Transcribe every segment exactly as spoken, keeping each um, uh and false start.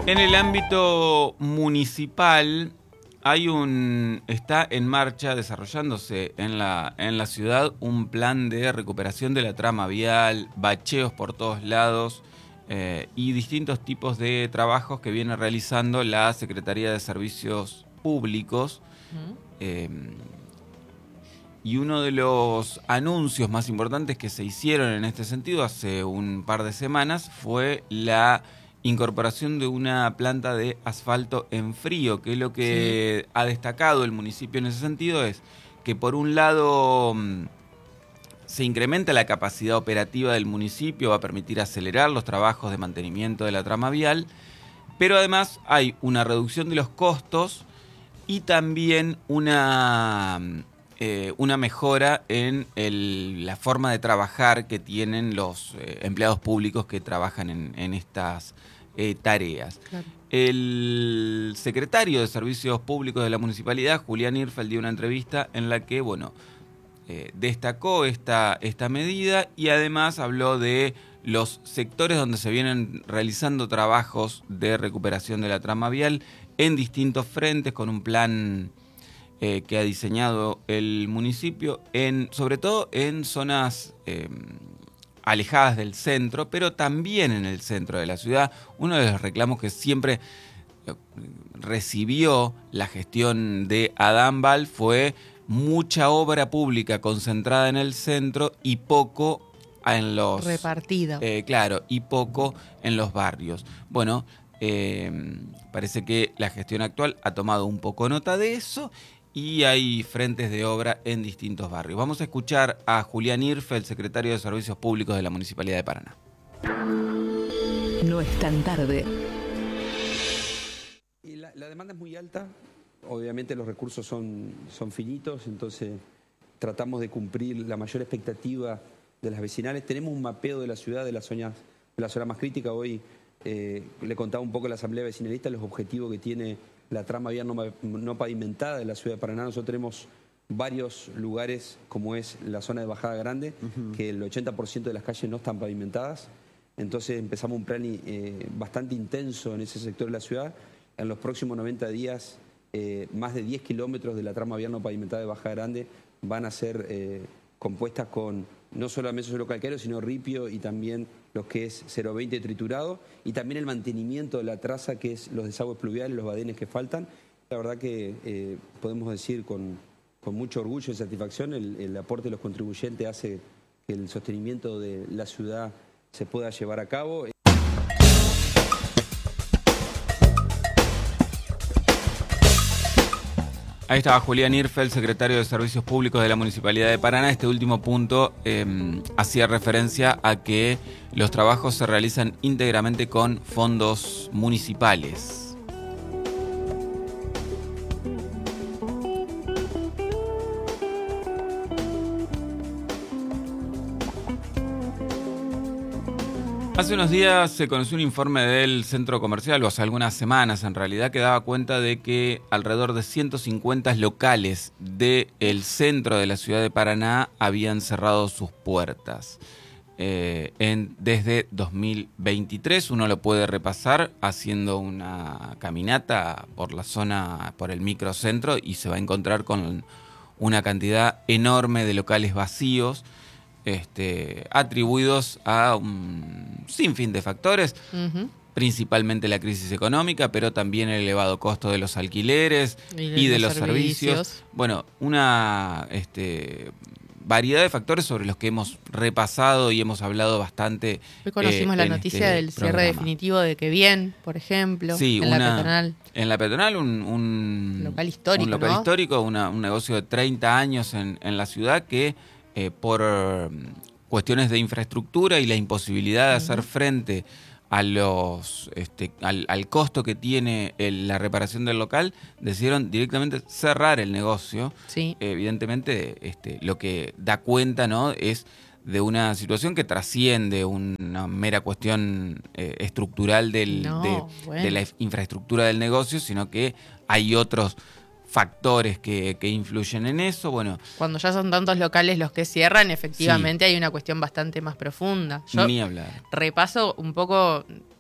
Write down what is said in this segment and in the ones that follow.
En el ámbito municipal hay un está en marcha, desarrollándose en la, en la ciudad, un plan de recuperación de la trama vial, bacheos por todos lados eh, y distintos tipos de trabajos que viene realizando la Secretaría de Servicios Públicos. Uh-huh. eh, y uno de los anuncios más importantes que se hicieron en este sentido hace un par de semanas fue la incorporación de una planta de asfalto en frío, que es lo que sí ha destacado el municipio en ese sentido, es que por un lado se incrementa la capacidad operativa del municipio, va a permitir acelerar los trabajos de mantenimiento de la trama vial, pero además hay una reducción de los costos y también una, eh, una mejora en el, la forma de trabajar que tienen los eh, empleados públicos que trabajan en, en estas Eh, tareas. Claro. El secretario de Servicios Públicos de la Municipalidad, Julián Irfel, dio una entrevista en la que, bueno, eh, destacó esta, esta medida y además habló de los sectores donde se vienen realizando trabajos de recuperación de la trama vial en distintos frentes, con un plan eh, que ha diseñado el municipio, en, sobre todo en zonas Eh, alejadas del centro, pero también en el centro de la ciudad. Uno de los reclamos que siempre recibió la gestión de Adán Bal fue mucha obra pública concentrada en el centro y poco en los... repartida. Eh, claro, y poco en los barrios. Bueno, eh, parece que la gestión actual ha tomado un poco nota de eso y hay frentes de obra en distintos barrios. Vamos a escuchar a Julián Irfel, secretario de Servicios Públicos de la Municipalidad de Paraná. No es tan tarde. Y la, la demanda es muy alta, obviamente los recursos son, son finitos, entonces tratamos de cumplir la mayor expectativa de las vecinales. Tenemos un mapeo de la ciudad, de las zonas, de la zona más crítica. Hoy eh, le contaba un poco a la Asamblea Vecinalista los objetivos que tiene la trama vial no, no pavimentada de la ciudad de Paraná. Nosotros tenemos varios lugares, como es la zona de Bajada Grande, uh-huh. que el ochenta por ciento de las calles no están pavimentadas. Entonces empezamos un plan eh, bastante intenso en ese sector de la ciudad. En los próximos noventa días, eh, más de diez kilómetros de la trama vial no pavimentada de Bajada Grande van a ser eh, compuestas con no solamente suelo calcáreo, sino ripio y también lo que es cero veinte triturado, y también el mantenimiento de la traza, que es los desagües pluviales, los badenes que faltan. La verdad que eh, podemos decir con, con mucho orgullo y satisfacción, el, el aporte de los contribuyentes hace que el sostenimiento de la ciudad se pueda llevar a cabo. Ahí estaba Julián Irfel, secretario de Servicios Públicos de la Municipalidad de Paraná. Este último punto eh, hacía referencia a que los trabajos se realizan íntegramente con fondos municipales. Hace unos días se conoció un informe del centro comercial, o hace algunas semanas en realidad, que daba cuenta de que alrededor de ciento cincuenta locales del centro de la ciudad de Paraná habían cerrado sus puertas. Eh, en, desde dos mil veintitrés uno lo puede repasar haciendo una caminata por la zona, por el microcentro, y se va a encontrar con una cantidad enorme de locales vacíos, Este, atribuidos a un sinfín de factores, uh-huh. principalmente la crisis económica, pero también el elevado costo de los alquileres y de, y de los, los servicios. servicios. Bueno, una este, variedad de factores sobre los que hemos repasado y hemos hablado bastante. Hoy conocimos eh, la noticia este del cierre programa. definitivo de Que Bien, por ejemplo, sí, en una, la peatonal. En la peatonal, un, un local histórico, un, local ¿no? histórico una, un negocio de treinta años en, en la ciudad que Eh, por cuestiones de infraestructura y la imposibilidad de hacer frente a los este, al, al costo que tiene el, la reparación del local, decidieron directamente cerrar el negocio. Sí. Eh, evidentemente, este, lo que da cuenta, ¿no?, es de una situación que trasciende una mera cuestión eh, estructural del, no, de, bueno. de la infraestructura del negocio, sino que hay otros factores que, que influyen en eso. Bueno, cuando ya son tantos locales los que cierran, efectivamente sí. hay una cuestión bastante más profunda. Yo Ni hablar. Repaso un poco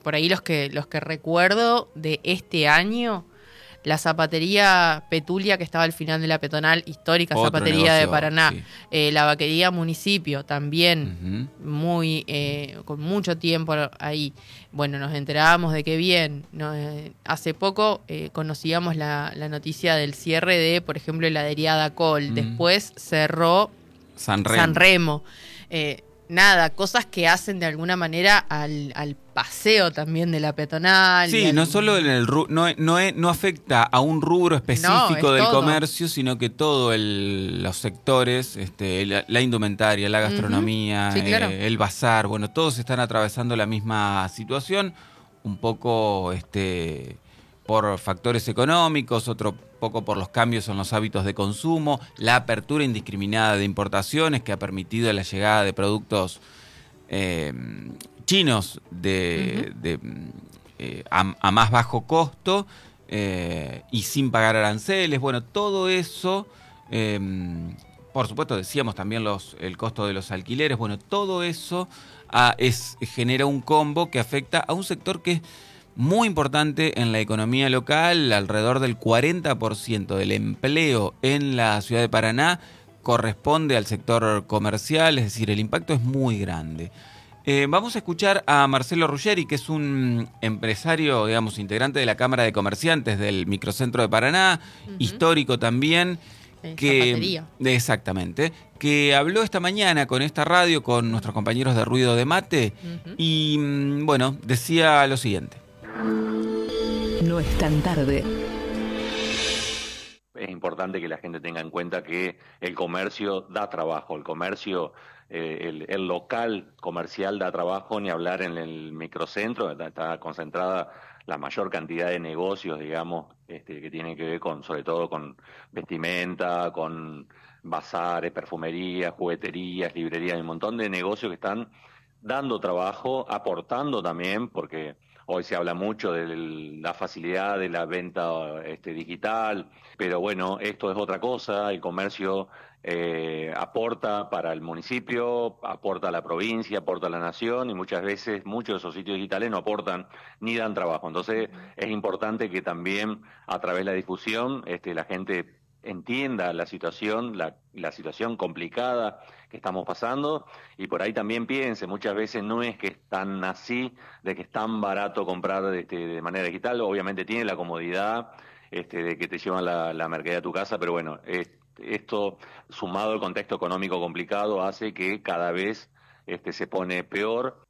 por ahí los que, los que recuerdo de este año, la zapatería Petulia, que estaba al final de la peatonal, histórica Otro zapatería negocio, de Paraná. sí. Eh, la vaquería Municipio, también Uh-huh. muy eh, con mucho tiempo ahí. Bueno, nos enterábamos de qué bien. No, eh, hace poco eh, conocíamos la, la noticia del cierre de, por ejemplo, heladería Dacol. Mm. Después cerró San Remo. San Remo. Eh, nada, cosas que hacen de alguna manera al, al paseo también de la peatonal. Sí, al... no solo en el ru- no, no, no afecta a un rubro específico No, es del todo. comercio, sino que todos los sectores, este, la, la indumentaria, la gastronomía, Uh-huh. Sí, claro. eh, el bazar, bueno, todos están atravesando la misma situación, un poco este, por factores económicos, otro poco por los cambios en los hábitos de consumo, la apertura indiscriminada de importaciones que ha permitido la llegada de productos eh, chinos de, uh-huh. de, eh, a, a más bajo costo eh, y sin pagar aranceles. Bueno, todo eso, eh, por supuesto decíamos también los, el costo de los alquileres, bueno, todo eso ah, es, genera un combo que afecta a un sector que es muy importante en la economía local. Alrededor del cuarenta por ciento del empleo en la ciudad de Paraná corresponde al sector comercial, es decir, el impacto es muy grande. Eh, vamos a escuchar a Marcelo Ruggeri, que es un empresario, digamos, integrante de la Cámara de Comerciantes del Microcentro de Paraná, uh-huh. histórico también. Eh, que zapatería. Exactamente, que habló esta mañana con esta radio, con nuestros compañeros de Ruido de Mate, uh-huh. y bueno, decía lo siguiente. No es tan tarde. Es importante que la gente tenga en cuenta que el comercio da trabajo, el comercio, eh, el, el local comercial da trabajo, ni hablar en el microcentro, está, está concentrada la mayor cantidad de negocios, digamos, este, que tienen que ver con, sobre todo con vestimenta, con bazares, perfumerías, jugueterías, librerías, un montón de negocios que están dando trabajo, aportando también, porque hoy se habla mucho de la facilidad de la venta este, digital, pero bueno, esto es otra cosa. El comercio eh, aporta para el municipio, aporta a la provincia, aporta a la nación, y muchas veces muchos de esos sitios digitales no aportan ni dan trabajo. Entonces es importante que también a través de la difusión este, la gente entienda la situación, la, la situación complicada que estamos pasando, y por ahí también piense, muchas veces no es que es tan así, de que es tan barato comprar este, de manera digital. Obviamente tiene la comodidad este, de que te llevan la, la mercadería a tu casa, pero bueno, es, esto sumado al contexto económico complicado hace que cada vez este, se pone peor.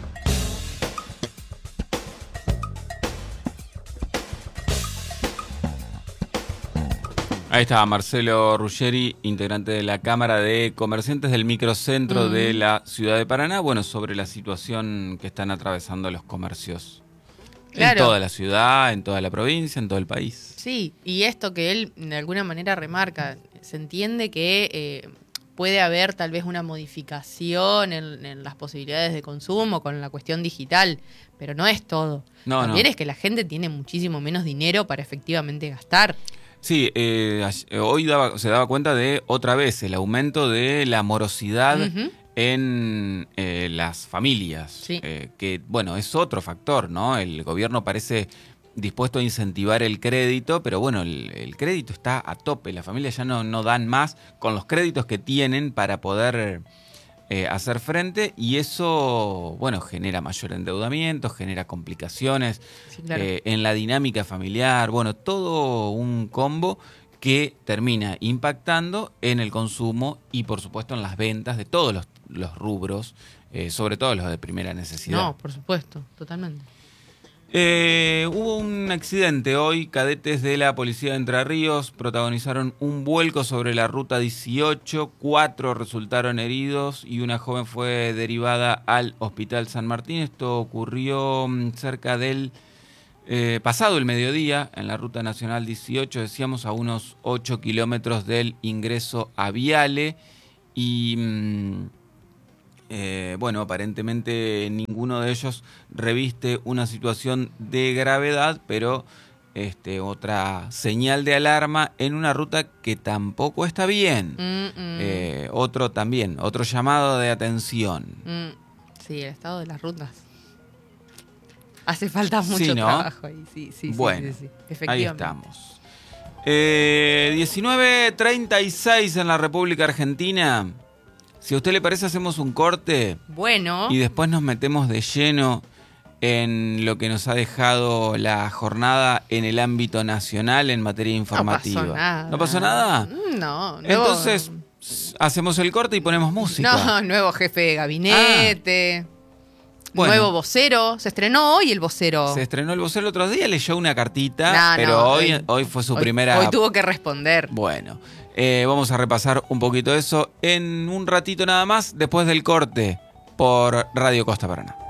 Ahí estaba Marcelo Ruggeri, integrante de la Cámara de Comerciantes del Microcentro mm. de la ciudad de Paraná, bueno, sobre la situación que están atravesando los comercios claro. en toda la ciudad, en toda la provincia, en todo el país. Sí, y esto que él de alguna manera remarca, se entiende que eh, puede haber tal vez una modificación en, en las posibilidades de consumo con la cuestión digital, pero no es todo. No, También no. es que la gente tiene muchísimo menos dinero para efectivamente gastar. Sí, eh, hoy daba, se daba cuenta de otra vez el aumento de la morosidad uh-huh. en eh, las familias, sí. eh, que bueno, es otro factor, ¿no? El gobierno parece dispuesto a incentivar el crédito, pero bueno, el, el crédito está a tope, las familias ya no, no dan más con los créditos que tienen para poder eh, hacer frente, y eso, bueno, genera mayor endeudamiento, genera complicaciones sí, claro. eh, en la dinámica familiar, bueno, todo un combo que termina impactando en el consumo y por supuesto en las ventas de todos los, los rubros, eh, sobre todo los de primera necesidad. No, por supuesto, totalmente. Eh, hubo un accidente hoy. Cadetes de la Policía de Entre Ríos protagonizaron un vuelco sobre la ruta dieciocho. Cuatro resultaron heridos y una joven fue derivada al Hospital San Martín. Esto ocurrió cerca del eh, pasado el mediodía en la ruta nacional dieciocho, decíamos, a unos ocho kilómetros del ingreso a Viale. Y mmm, Eh, bueno, aparentemente ninguno de ellos reviste una situación de gravedad, pero este, otra señal de alarma en una ruta que tampoco está bien. Eh, otro también, otro llamado de atención. Mm. Sí, el estado de las rutas. Hace falta mucho Sí, ¿no? trabajo ahí, sí, sí, Bueno, sí, sí, sí. ahí Efectivamente. estamos. Eh, diecinueve treinta y seis en la República Argentina. Si a usted le parece, hacemos un corte Bueno, y después nos metemos de lleno en lo que nos ha dejado la jornada en el ámbito nacional en materia informativa. no pasó nada. ¿No pasó nada? No, nuevo- Entonces, hacemos el corte y ponemos música. No, nuevo jefe de gabinete. Bueno. Nuevo vocero. Se estrenó hoy el vocero. Se estrenó el vocero el otro día, leyó una cartita, No, pero no, hoy, hoy- hoy fue su hoy, primera... Hoy tuvo que responder. Bueno, eh, vamos a repasar un poquito de eso en un ratito nada más, después del corte por Radio Costa Paraná.